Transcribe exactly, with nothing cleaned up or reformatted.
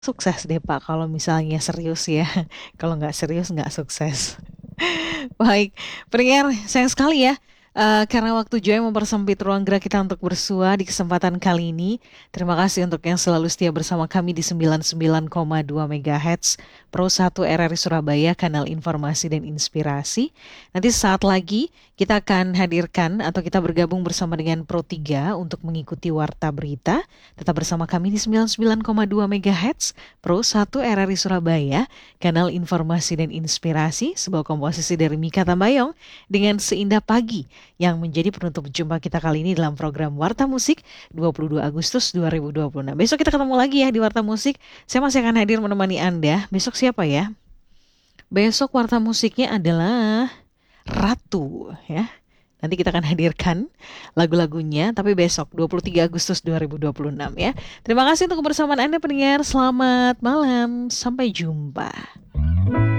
Sukses deh Pak kalau misalnya serius ya. Kalau nggak serius nggak sukses. Baik, pendengar sayang sekali ya. Eh, karena waktu Joy mempersempit ruang gerak kita untuk bersua di kesempatan kali ini. Terima kasih untuk yang selalu setia bersama kami di sembilan puluh sembilan koma dua MHz Pro satu R R I Surabaya, kanal informasi dan inspirasi. Nanti saat lagi kita akan hadirkan atau kita bergabung bersama dengan Pro tiga untuk mengikuti Warta Berita. Tetap bersama kami di sembilan puluh sembilan koma dua MHz Pro satu R R I Surabaya, kanal informasi dan inspirasi, sebuah komposisi dari Mika Tambayong dengan Seindah Pagi yang menjadi penutup jumpa kita kali ini dalam program Warta Musik dua puluh dua Agustus dua ribu dua puluh enam. Besok kita ketemu lagi ya di Warta Musik. Saya masih akan hadir menemani Anda. Besok siapa ya? Besok Warta Musiknya adalah Ratu ya. Nanti kita akan hadirkan lagu-lagunya, tapi besok dua puluh tiga Agustus dua ribu dua puluh enam ya. Terima kasih untuk kebersamaan Anda pendengar. Selamat malam. Sampai jumpa.